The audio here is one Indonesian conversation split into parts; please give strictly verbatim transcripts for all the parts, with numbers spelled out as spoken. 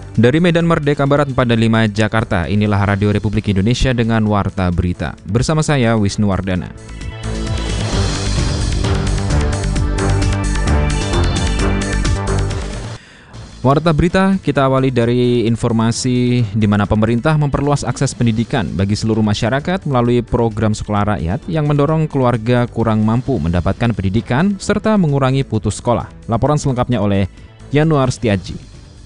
Dari Medan Merdeka Barat empat dan lima Jakarta, inilah Radio Republik Indonesia dengan Warta Berita. Bersama saya, Wisnu Wardana. Warta Berita kita awali dari informasi di mana pemerintah memperluas akses pendidikan bagi seluruh masyarakat melalui program Sekolah Rakyat yang mendorong keluarga kurang mampu mendapatkan pendidikan serta mengurangi putus sekolah. Laporan selengkapnya oleh Yanuar Setiaji.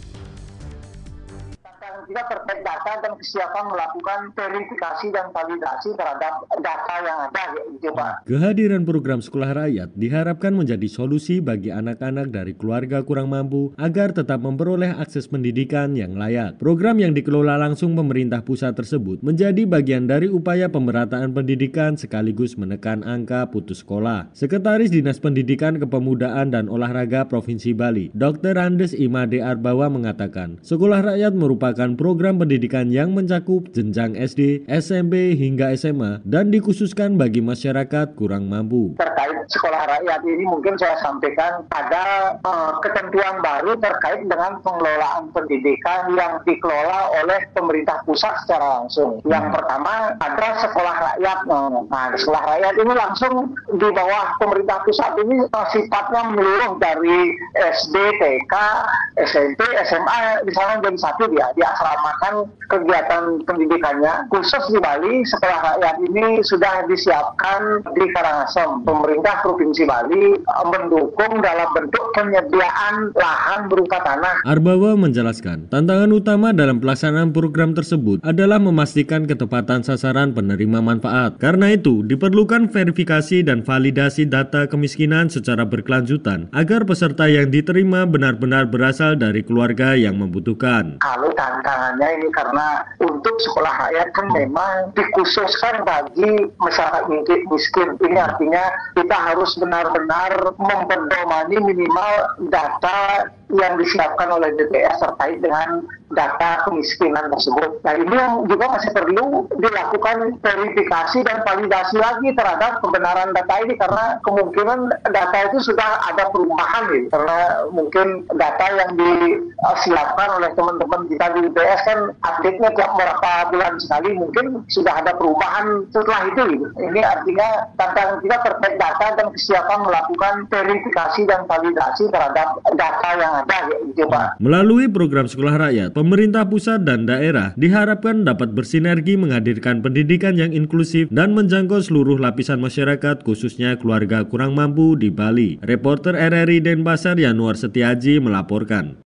Kita terkait data dan kesiapan melakukan verifikasi dan validasi terhadap data yang ada, gitu Pak. Kehadiran program Sekolah Rakyat diharapkan menjadi solusi bagi anak-anak dari keluarga kurang mampu agar tetap memperoleh akses pendidikan yang layak. Program yang dikelola langsung pemerintah pusat tersebut menjadi bagian dari upaya pemerataan pendidikan sekaligus menekan angka putus sekolah. Sekretaris Dinas Pendidikan Kepemudaan dan Olahraga Provinsi Bali, Dokter Andes Imade Arbawa mengatakan, Sekolah Rakyat merupakan program pendidikan yang mencakup jenjang S D, S M P hingga S M A dan dikhususkan bagi masyarakat kurang mampu. Terkait Sekolah Rakyat ini mungkin saya sampaikan ada uh, ketentuan baru terkait dengan pengelolaan pendidikan yang dikelola oleh pemerintah pusat secara langsung. Yang pertama ada Sekolah Rakyat. Nah, Sekolah Rakyat ini langsung di bawah pemerintah pusat ini uh, sifatnya menyeluruh dari S D, T K, S M P, S M A misalnya jadi satu dia. Dia makan kegiatan pendidikannya khusus di Bali. Sekolah Rakyat ini sudah disiapkan di Karangasem. Pemerintah Provinsi Bali mendukung dalam bentuk penyediaan lahan berupa tanah. Arbawa menjelaskan, tantangan utama dalam pelaksanaan program tersebut adalah memastikan ketepatan sasaran penerima manfaat. Karena itu, diperlukan verifikasi dan validasi data kemiskinan secara berkelanjutan agar peserta yang diterima benar-benar berasal dari keluarga yang membutuhkan. Kalau tantangannya ini karena untuk Sekolah Rakyat kan memang dikhususkan bagi masyarakat miskin. Ini artinya kita harus benar-benar mempedomani minimal data yang disiapkan oleh D P S terkait dengan data kemiskinan tersebut. Nah, ini yang juga masih perlu dilakukan verifikasi dan validasi lagi terhadap kebenaran data ini karena kemungkinan data itu sudah ada perubahan nih. Karena mungkin data yang disiapkan oleh teman-teman kita di D P S kan update-nya tiap berapa bulan sekali, mungkin sudah ada perubahan setelah itu gitu. Ini artinya tantangan kita terkait data dan kesiapan melakukan verifikasi dan validasi terhadap data yang ada, gitu Pak. Melalui program Sekolah Rakyat, pemerintah pusat dan daerah diharapkan dapat bersinergi menghadirkan pendidikan yang inklusif dan menjangkau seluruh lapisan masyarakat khususnya keluarga kurang mampu di Bali. Reporter R R I Denpasar Yanuar Setiaji melaporkan.